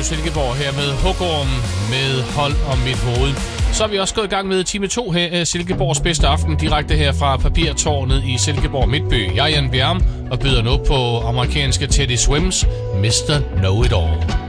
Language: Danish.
Silkeborg her med Hugorm med Hold om mit hoved. Så er vi også gået i gang med time 2 her af Silkeborgs bedste aften, direkte her fra Papirtårnet i Silkeborg Midtby. Jeg er Jan Bjerm og byder nu på amerikanske Teddy Swims Mr. Know It All.